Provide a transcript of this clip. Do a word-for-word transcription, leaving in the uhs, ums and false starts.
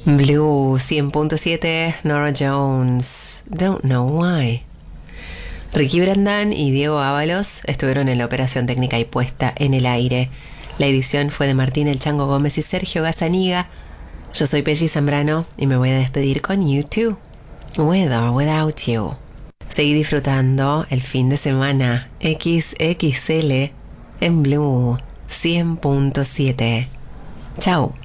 Blue cien punto siete, Norah Jones, Don't Know Why. Ricky Brandan y Diego Ábalos estuvieron en la operación técnica y puesta en el aire. La edición fue de Martín El Chango Gómez y Sergio Gazzaniga. Yo soy Pelli Zambrano y me voy a despedir con You Too, With or Without You. Seguí disfrutando el fin de semana equis equis ele en Blue cien punto siete. Chau.